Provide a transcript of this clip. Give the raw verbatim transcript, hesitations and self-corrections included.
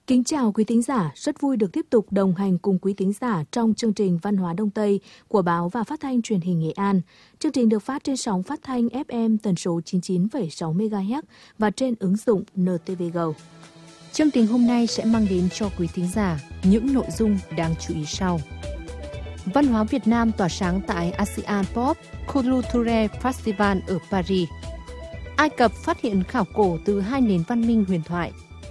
Kính chào quý thính giả, rất vui được tiếp tục đồng hành cùng quý thính giả trong chương trình Văn hóa Đông Tây của Báo và Phát thanh Truyền hình Nghệ An. Chương trình được phát trên sóng phát thanh ép em tần số chín mươi chín phẩy sáu mê ga héc và trên ứng dụng en tê vê Go. Chương trình hôm nay sẽ mang đến cho quý thính giả những nội dung đáng chú ý sau. Văn hóa Việt Nam tỏa sáng tại ASEAN Pop Culture Festival ở Paris. Ai Cập phát hiện khảo cổ từ hai nền văn minh huyền thoại